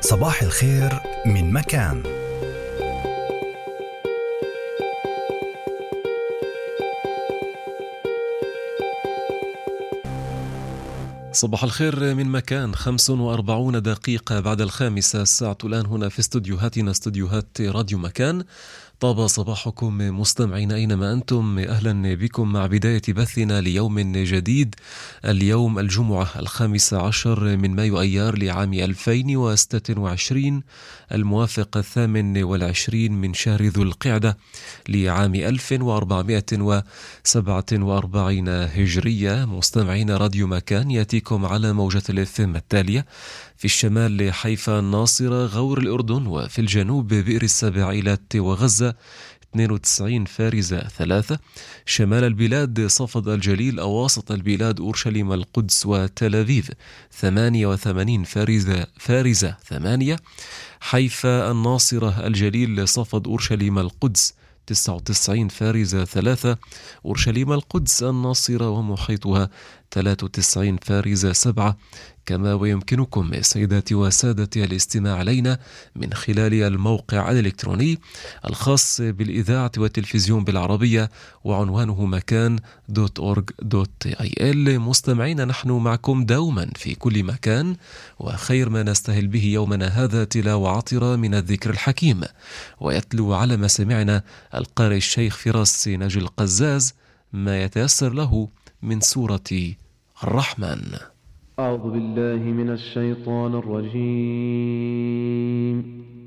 صباح الخير من مكان. صباح الخير من مكان. 45 دقيقة بعد 5 الساعة الآن هنا في استوديوهاتنا، استوديوهات راديو مكان. طاب صباحكم مستمعين أينما أنتم، أهلا بكم مع بداية بثنا ليوم جديد. اليوم الجمعة 15 من مايو أيار لعام 2026، الموافق 28 من شهر ذو القعدة لعام 1447 هجرية. مستمعين راديو مكان يأتيكم على موجة الFM التالية: في الشمال حيفا، الناصرة، غور الأردن، وفي الجنوب بئر السباعيلات وغزة 92 فارزة 3، شمال البلاد صفد الجليل، أواسط البلاد أورشليم القدس وتل أبيب 88 فارزة 8، حيفا، الناصرة، الجليل، صفد أورشليم القدس 99 فارزة 3، أورشليم القدس، الناصرة ومحيطها 93 فارزة 7. كما ويمكنكم سيداتي وسادتي الاستماع علينا من خلال الموقع الإلكتروني الخاص بالإذاعة والتلفزيون بالعربية، وعنوانه مكان.org.il. مستمعين، نحن معكم دوما في كل مكان، وخير ما نستهل به يومنا هذا تلاوة عطرة من الذكر الحكيم. ويتلو على مسامعنا القارئ الشيخ فراس ناجي القزاز ما يتيسر له من سورة الرحمن. أعوذ بالله من الشيطان الرجيم.